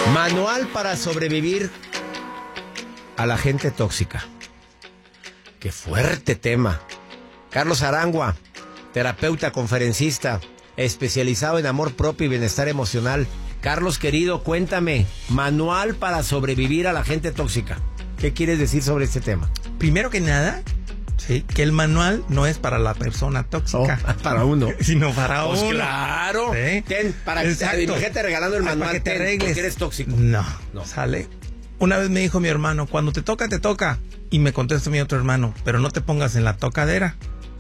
Manual para sobrevivir a la gente tóxica. Qué fuerte tema. Carlos Arangua, terapeuta, conferencista, especializado en amor propio y bienestar emocional. Carlos, querido, cuéntame, manual para sobrevivir a la gente tóxica. ¿Qué quieres decir sobre este tema? Primero que nada, sí, que el manual no es para la persona tóxica. Para uno. Sino para pues uno. Claro. ¿Sí? Ten, imagínate regalando el manual, para que te arregles. porque eres tóxico. No, sale. Una vez me dijo mi hermano, cuando te toca, te toca. Y me contesta mi otro hermano, pero no te pongas en la tocadera.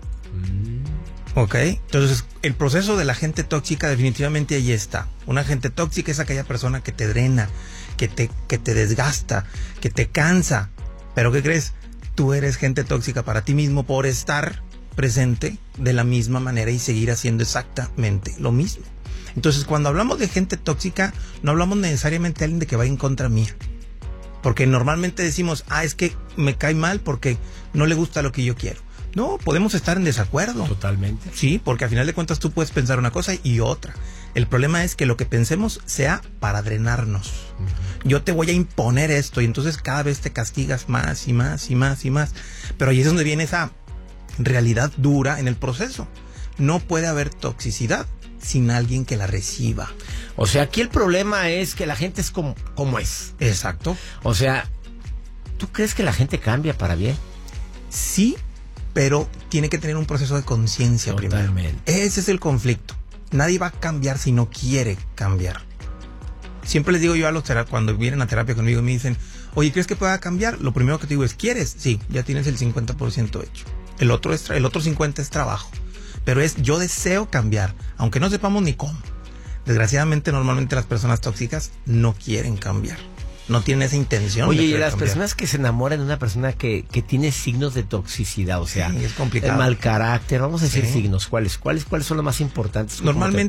¿Ok? Entonces, el proceso de la gente tóxica definitivamente ahí está. Una gente tóxica es aquella persona que te drena, que te desgasta, que te cansa. ¿Pero qué crees? Tú eres gente tóxica para ti mismo por estar presente de la misma manera y seguir haciendo exactamente lo mismo. Entonces, cuando hablamos de gente tóxica, no hablamos necesariamente de alguien de que vaya en contra mía. Porque normalmente decimos, es que me cae mal porque no le gusta lo que yo quiero. No, podemos estar en desacuerdo. Totalmente. Sí, porque al final de cuentas tú puedes pensar una cosa y otra. El problema es que lo que pensemos sea para drenarnos. Uh-huh. Yo te voy a imponer esto y entonces cada vez te castigas más y más y más y más. Pero ahí es donde viene esa realidad dura en el proceso. No puede haber toxicidad sin alguien que la reciba. O sea, aquí el problema es que la gente es como es. Exacto. O sea, ¿tú crees que la gente cambia para bien? Sí, pero tiene que tener un proceso de conciencia primero. Ese es el conflicto. Nadie va a cambiar si no quiere cambiar. Siempre les digo yo a los cuando vienen a terapia conmigo y me dicen, oye, ¿crees que pueda cambiar? Lo primero que te digo es, ¿quieres? Sí, ya tienes el 50% hecho. El otro 50% es trabajo. Pero es, yo deseo cambiar, aunque no sepamos ni cómo. Desgraciadamente, normalmente las personas tóxicas no quieren cambiar. No tienen esa intención. Oye, y las personas que se enamoran de una persona que tiene signos de toxicidad, o sea, sí, es complicado. El mal carácter, vamos a decir signos, ¿cuáles son los más importantes? Normalmente